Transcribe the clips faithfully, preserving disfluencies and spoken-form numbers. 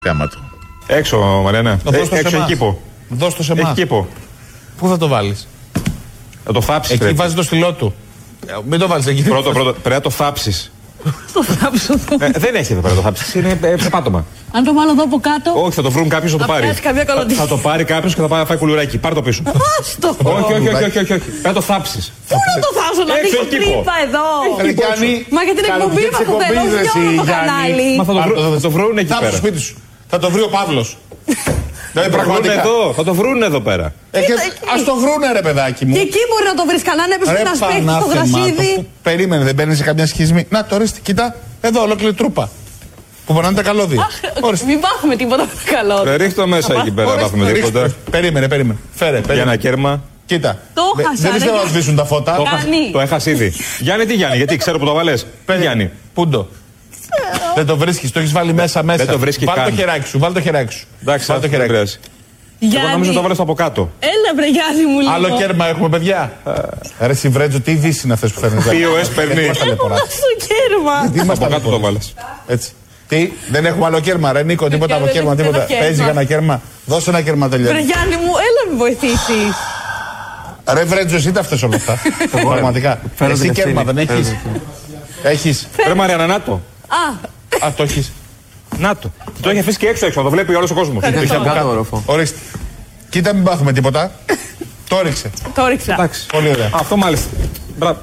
Κάμα του. Έξω, Μαριάννα. Ε, έξω έχει κήπο. Δώσ' το σε εμάς. Έχει κήπο. Πού θα το βάλεις? Θα το θάψεις. Εκεί βάζει το στυλό του. Μην το βάλεις εκεί. Πρώτο, πρώτο. Πρέπει να το θάψεις. Το θάψω εδώ. Ε, δεν έχει εδώ πέρα το θάψεις. Είναι ε, πάτωμα. Αν το βάλω εδώ από κάτω. Όχι, θα το βρουν κάποιος να το Θα πάρει. πιάσει καμία καλωτή. Θα το πάρει κάποιος και θα πάει να φάει κουλουράκι. Πάρ' το πίσω. Άστο. Όχι, όχι, όχι, όχι, όχι, όχι. Πρέπει να το θάψεις. Πού να το θάψω, να Έξω δείξω έχει κήπο. τρύπα εδώ. Ρε Γιάννη, Μα για την εκπομπή μα το θέλω, όχι όλο το κανάλι. Μα θα το, βρουν, θα το βρουν εκεί Θάψε πέρα. σπίτι σου. Θα το βρει ο Παύλος. Δηλαδή Θα το βρουν πραγματικά. εδώ, θα το βρουν εδώ πέρα. Ε, και ας το βρούνε ρε παιδάκι μου. Και εκεί μπορεί να το βρει καλά, να έπεσε ένα παίκτη στο γρασίδι. Περίμενε, δεν παίρνει σε καμιά σχισμή. Να το ορίστε, κοίτα, εδώ ολόκληρη τρούπα. Που πονάνε τα καλώδια. Μην πάθουμε τίποτα καλό. Ε, ρίχτω μέσα εκεί πέρα, Ορίστε, βάθουμε τίποτα. ρίξτε. Περίμενε, περίμενε. Φέρε, Για περίμενε. ένα κέρμα. Κοίτα. Το Δε- έχασα, Δεν ρε, πιστεύω να Γιάννη. σβήσουν τα φώτα. Το έχασα- Γιάννη. Το έχασε ήδη. Γιάννη, τι Γιάννη, γιατί ξέρω που το βάλες. Τι Γιάννη. Πούντο. Δεν το βρίσκεις, το έχεις βάλει μέσα μέσα. Δεν το βρίσκει Βάλ το καν. χεράκι σου, βάλ το χεράκι σου. Εντάξει, Βάλ το δεν χεράκι. πειράζει. Εγώ νομίζω το βάλες από κάτω. Έλα βρε Γιάννη μου λίγο. Άλλο κέρμα έχουμε, παιδιά. Ρε Σιβρέτζο, τι ειδήσεις είναι αυτές που φέρνεις? πι ο ες παίρνει. Μας ταλαιπωράς. Στο κέρμα. Τι μας Από κάτω το ταλαιπωράς? βάλες. Έτσι. Τι, δεν έχουμε άλλο κέρμα, ρε Νίκο, τίποτα από δεν κέρμα, έχει τίποτα. ένα κέρμα. Παίζει για ένα κέρμα. Δώσε ένα κέρμα Βρε τελειώνει. Γιάννη μου, έλα με βοηθήσεις. Ρε Βρέτζο, εσύ τα αυτές όλα αυτά. Πραγματικά. Εσύ κέρμα δεν έχεις? Έχεις. Ρε Μαριάννα, να το. Α, Α, το έχεις. Να το. Το έχει αφήσει και έξω έξω, να το βλέπει όλος ο κόσμος. Ευχαριστώ. Το έχει από κάτω. όροφο. Ορίστε. Κοίτα, μην πάθουμε τίποτα. Το ρίξε. το ρίξα. Εντάξει. Πολύ ωραία. Αυτό μάλιστα. Μπράβο.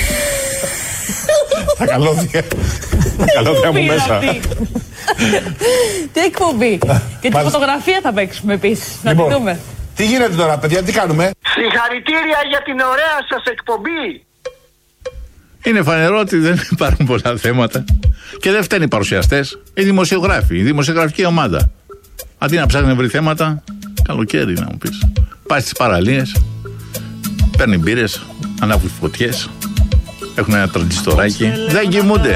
Τα καλώδια. Καλώδια μου μέσα. Τι εκπομπή. Και τη Μάλιστα. φωτογραφία θα παίξουμε επίσης. Να τη Λοιπόν, δούμε. τι γίνεται τώρα, παιδιά, τι κάνουμε? Συγχαρητήρια για την ωραία σας εκπομπή. Είναι φανερό ότι δεν υπάρχουν πολλά θέματα. Και δεν φταίνουν οι παρουσιαστές, οι δημοσιογράφοι, η δημοσιογραφική ομάδα. Αντί να ψάχνει να βρει θέματα, καλοκαίρι να μου πεις. Πάει στις παραλίες, παίρνει μπύρες, ανάβουν φωτιές, έχουν ένα τραντιστοράκι. Δεν κοιμούνται.